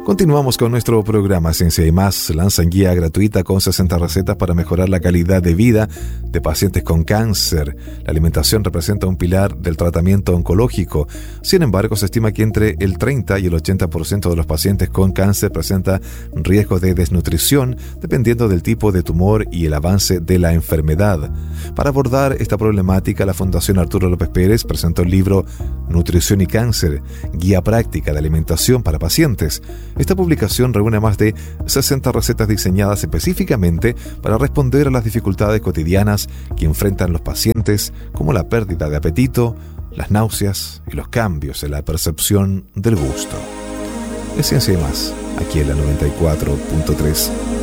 Continuamos con nuestro programa Ciencia y Más. Lanzan guía gratuita con 60 recetas para mejorar la calidad de vida de pacientes con cáncer. La alimentación representa un pilar del tratamiento oncológico. Sin embargo, se estima que entre el 30 y el 80% de los pacientes con cáncer presenta riesgo de desnutrición, dependiendo del tipo de tumor y el avance de la enfermedad. Para abordar esta problemática, la Fundación Arturo López Pérez presentó el libro Nutrición y Cáncer, guía práctica de alimentación para pacientes. Esta publicación reúne más de 60 recetas diseñadas específicamente para responder a las dificultades cotidianas que enfrentan los pacientes, como la pérdida de apetito, las náuseas y los cambios en la percepción del gusto. Es Ciencia y Más, aquí en la 94.3